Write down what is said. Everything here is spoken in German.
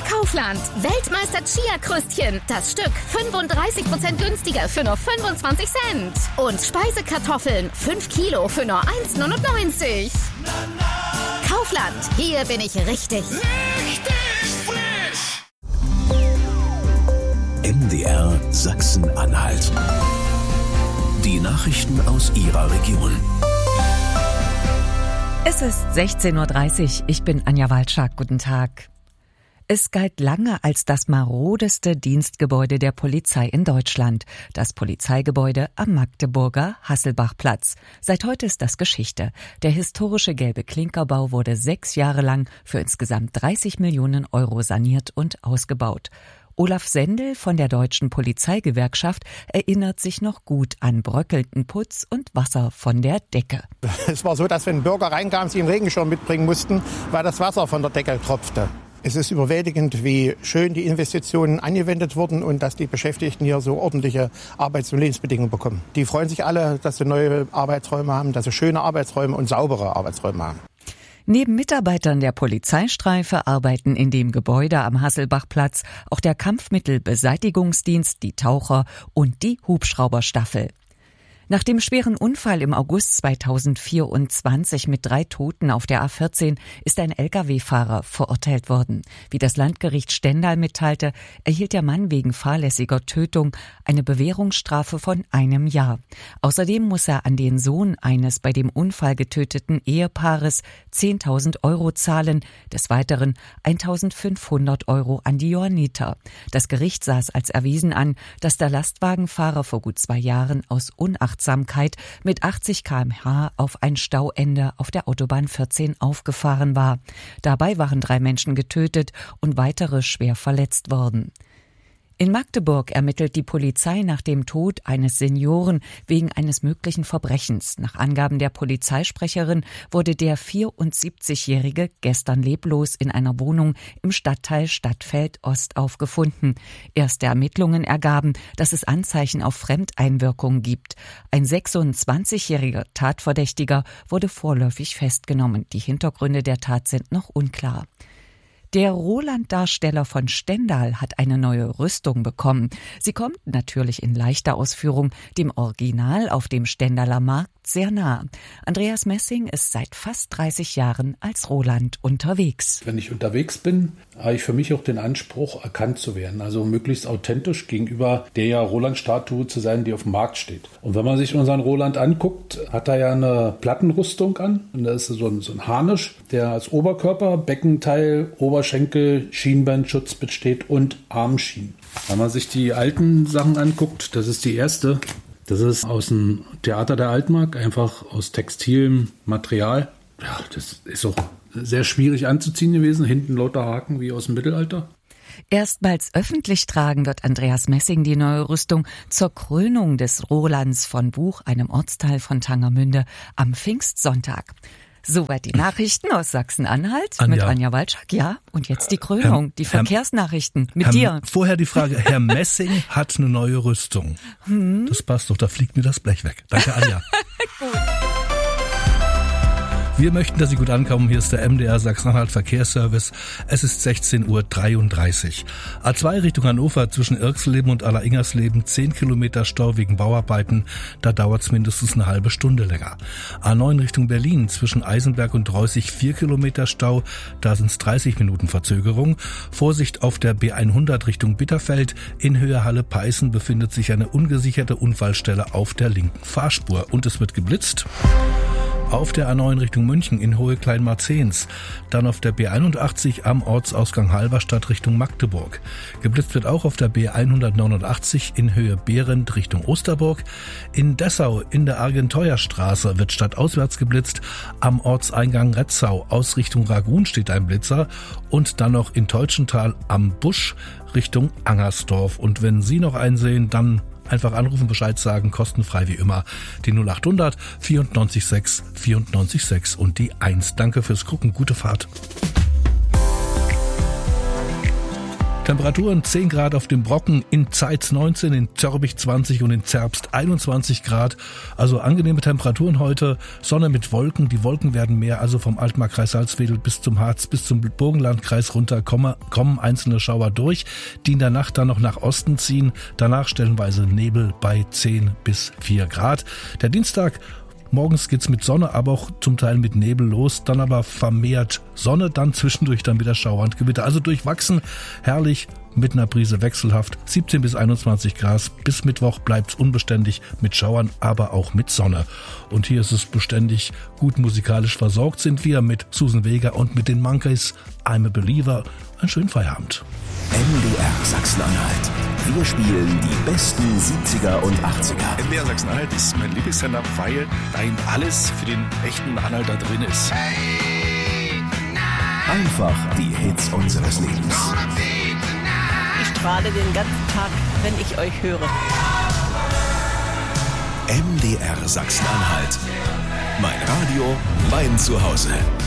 Kaufland. Weltmeister Chia-Krüstchen. Das Stück 35% günstiger für nur 25 Cent. Und Speisekartoffeln 5 Kilo für nur 1,99. Kaufland, hier bin ich richtig. Richtig frisch! MDR Sachsen-Anhalt. Die Nachrichten aus Ihrer Region. Es ist 16:30 Uhr. Ich bin Anja Walczak. Guten Tag. Es galt lange als das marodeste Dienstgebäude der Polizei in Deutschland. Das Polizeigebäude am Magdeburger Hasselbachplatz. Seit heute ist das Geschichte. Der historische gelbe Klinkerbau wurde 6 Jahre lang für insgesamt 30 Millionen Euro saniert und ausgebaut. Olaf Sendel von der Deutschen Polizeigewerkschaft erinnert sich noch gut an bröckelnden Putz und Wasser von der Decke. Es war so, dass wenn Bürger reinkamen, sie einen Regenschirm mitbringen mussten, weil das Wasser von der Decke tropfte. Es ist überwältigend, wie schön die Investitionen angewendet wurden und dass die Beschäftigten hier so ordentliche Arbeits- und Lebensbedingungen bekommen. Die freuen sich alle, dass sie neue Arbeitsräume haben, dass sie schöne Arbeitsräume und saubere Arbeitsräume haben. Neben Mitarbeitern der Polizeistreife arbeiten in dem Gebäude am Hasselbachplatz auch der Kampfmittelbeseitigungsdienst, die Taucher und die Hubschrauberstaffel. Nach dem schweren Unfall im August 2024 mit 3 Toten auf der A14 ist ein Lkw-Fahrer verurteilt worden. Wie das Landgericht Stendal mitteilte, erhielt der Mann wegen fahrlässiger Tötung eine Bewährungsstrafe von 1 Jahr. Außerdem muss er an den Sohn eines bei dem Unfall getöteten Ehepaares 10.000 Euro zahlen, des Weiteren 1.500 Euro an die Johanniter. Das Gericht sah es als erwiesen an, dass der Lastwagenfahrer vor gut 2 Jahren aus Unachtsamkeit mit 80 km/h auf ein Stauende auf der Autobahn 14 aufgefahren war. Dabei waren 3 Menschen getötet und weitere schwer verletzt worden. In Magdeburg ermittelt die Polizei nach dem Tod eines Senioren wegen eines möglichen Verbrechens. Nach Angaben der Polizeisprecherin wurde der 74-Jährige gestern leblos in einer Wohnung im Stadtteil Stadtfeld Ost aufgefunden. Erste Ermittlungen ergaben, dass es Anzeichen auf Fremdeinwirkung gibt. Ein 26-jähriger Tatverdächtiger wurde vorläufig festgenommen. Die Hintergründe der Tat sind noch unklar. Der Roland-Darsteller von Stendal hat eine neue Rüstung bekommen. Sie kommt natürlich in leichter Ausführung dem Original auf dem Stendaler Markt sehr nah. Andreas Messing ist seit fast 30 Jahren als Roland unterwegs. Wenn ich unterwegs bin, habe ich für mich auch den Anspruch, erkannt zu werden. Also möglichst authentisch gegenüber der Roland-Statue zu sein, die auf dem Markt steht. Und wenn man sich unseren Roland anguckt, hat er ja eine Plattenrüstung an. Und da ist so ein Harnisch, der als Oberkörper, Beckenteil, Oberschenkel, Schienbeinschutz besteht und Armschienen. Wenn man sich die alten Sachen anguckt, das ist die erste. Das ist aus dem Theater der Altmark, einfach aus textilem Material. Ja, das ist auch sehr schwierig anzuziehen gewesen. Hinten lauter Haken wie aus dem Mittelalter. Erstmals öffentlich tragen wird Andreas Messing die neue Rüstung zur Krönung des Rolands von Buch, einem Ortsteil von Tangermünde, am Pfingstsonntag. Soweit die Nachrichten aus Sachsen-Anhalt mit Anja Walczak. Ja, und jetzt die Krönung, die Verkehrsnachrichten mit dir. Vorher die Frage, Herr Messing hat eine neue Rüstung. Das passt doch, da fliegt mir das Blech weg. Danke, Anja. Gut. Wir möchten, dass Sie gut ankommen. Hier ist der MDR Sachsen-Anhalt Verkehrsservice. Es ist 16:33 Uhr. A2 Richtung Hannover zwischen Irxleben und Alleringhersleben 10 Kilometer Stau wegen Bauarbeiten. Da dauert es mindestens eine halbe Stunde länger. A9 Richtung Berlin zwischen Eisenberg und Reußig 4 Kilometer Stau. Da sind es 30 Minuten Verzögerung. Vorsicht auf der B100 Richtung Bitterfeld. In Höhe Halle-Peißen befindet sich eine ungesicherte Unfallstelle auf der linken Fahrspur. Und es wird geblitzt. Auf der A9 Richtung München in Hohe Kleinmarzens, dann auf der B81 am Ortsausgang Halberstadt Richtung Magdeburg. Geblitzt wird auch auf der B189 in Höhe Behrendt Richtung Osterburg. In Dessau in der Argenteuerstraße wird stadtauswärts geblitzt. Am Ortseingang Retzau aus Richtung Ragun steht ein Blitzer. Und dann noch in Teutschenthal am Busch Richtung Angersdorf. Und wenn Sie noch einsehen, dann einfach anrufen, Bescheid sagen, kostenfrei wie immer. Die 0800 94 6 94 6 und die 1. Danke fürs Gucken, gute Fahrt. Temperaturen 10 Grad auf dem Brocken, in Zeitz 19, in Zörbich 20 und in Zerbst 21 Grad. Also angenehme Temperaturen heute, Sonne mit Wolken. Die Wolken werden mehr, also vom Altmarkkreis Salzwedel bis zum Harz, bis zum Burgenlandkreis runter kommen einzelne Schauer durch, die in der Nacht dann noch nach Osten ziehen. Danach stellenweise Nebel bei 10 bis 4 Grad. Der Dienstag, morgens geht's mit Sonne, aber auch zum Teil mit Nebel los, dann aber vermehrt Sonne, dann zwischendurch dann wieder Schauer und Gewitter. Also durchwachsen, herrlich, mit einer Prise wechselhaft, 17 bis 21 Grad. Bis Mittwoch bleibt's unbeständig mit Schauern, aber auch mit Sonne. Und hier ist es beständig gut musikalisch versorgt sind wir mit Susan Vega und mit den Monkeys, I'm a Believer. Einen schönen Feierabend. MDR Sachsen-Anhalt. Wir spielen die besten 70er und 80er. MDR Sachsen-Anhalt ist mein Lieblingssender, weil da eben alles für den echten Anhalter drin ist. Einfach die Hits unseres Lebens. Ich strahle den ganzen Tag, wenn ich euch höre. MDR Sachsen-Anhalt. Mein Radio, mein Zuhause.